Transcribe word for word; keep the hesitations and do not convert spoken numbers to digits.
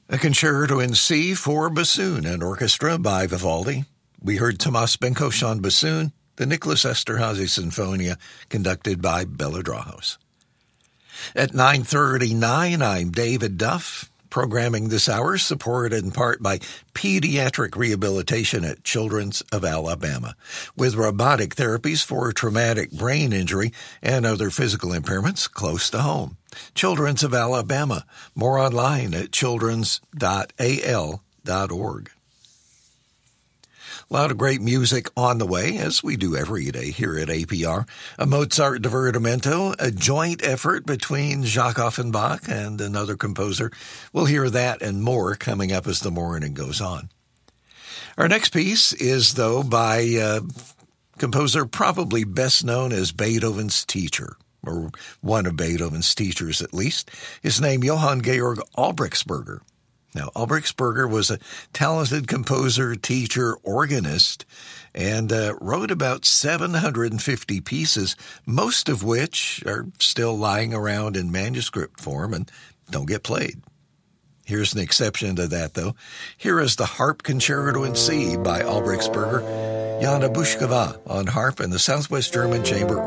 A concerto in C for bassoon and orchestra by Vivaldi. We heard Tomas Benkosch on bassoon, the Nicholas Esterhazy Sinfonia, conducted by Bela Drahos. At nine thirty-nine, I'm David Duff. Programming this hour is supported in part by Pediatric Rehabilitation at Children's of Alabama, with robotic therapies for traumatic brain injury and other physical impairments close to home. Children's of Alabama. More online at children's dot a l dot org. A lot of great music on the way, as we do every day here at A P R. A Mozart Divertimento, a joint effort between Jacques Offenbach and another composer. We'll hear that and more coming up as the morning goes on. Our next piece is, though, by a composer probably best known as Beethoven's teacher, or one of Beethoven's teachers at least. His name, Johann Georg Albrechtsberger. Now, Albrechtsberger was a talented composer, teacher, organist, and uh, wrote about seven hundred fifty pieces, most of which are still lying around in manuscript form and don't get played. Here's an exception to that, though. Here is the Harp Concerto in C by Albrechtsberger, Jana Bushkova on harp and the Southwest German Chamber